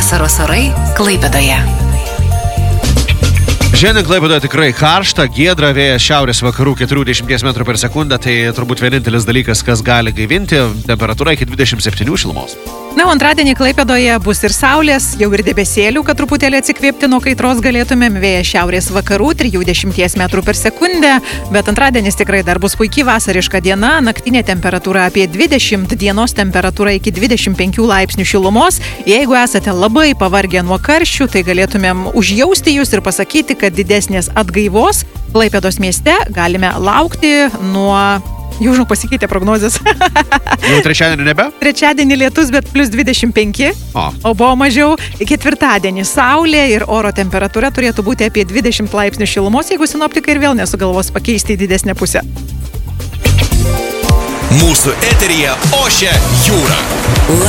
Vasaros orai Klaipėdoje. Šiandien Klaipėdoje tikrai karšta, giedra, vėjas šiaurės vakarų 40 m/s, tai turbūt vienintelis dalykas, kas gali gaivinti, temperatūra iki 27 šilumos. Na, o antradienį Klaipėdoje bus ir saulės, jau ir debesėlių, kad truputėlį atsikvėpti nuo kaitros galėtumėm, vėjas šiaurės vakarų 30 m/s, bet antradienis tikrai dar bus puikiai vasariška diena, naktinė temperatūra apie 20, dienos temperatūra iki 25 laipsnių šilumos. Jeigu esate labai pavargę nuo karščių, tai galėtumėm užjausti jūs ir pasakyti, kad didesnės atgaivos Klaipėdos mieste galime laukti nuo... Jau žinau, pasikeitė prognozės. Jau trečiadienį nebe? Trečiadienį lietus, bet plus 25, o buvo mažiau. Ketvirtadienį saulė ir oro temperatūra turėtų būti apie 20 laipsnių šilumos, jeigu sinoptikai ir vėl nesugalvos pakeisti į didesnę pusę. Mūsų eteryje ošia jūra.